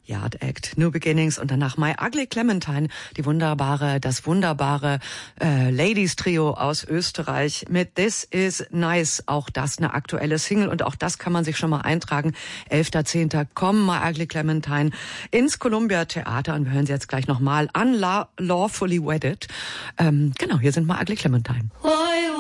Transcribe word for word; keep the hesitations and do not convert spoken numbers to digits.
Yard Act, New Beginnings und danach My Ugly Clementine, die wunderbare, das wunderbare äh, Ladies-Trio aus Österreich mit This Is Nice. Auch das eine aktuelle Single und auch das kann man sich schon mal eintragen. elfter zehnter kommen My Ugly Clementine ins Columbia Theater und wir hören sie jetzt gleich nochmal an, La Lawfully Wedded. Ähm, genau, hier sind My Ugly Clementine.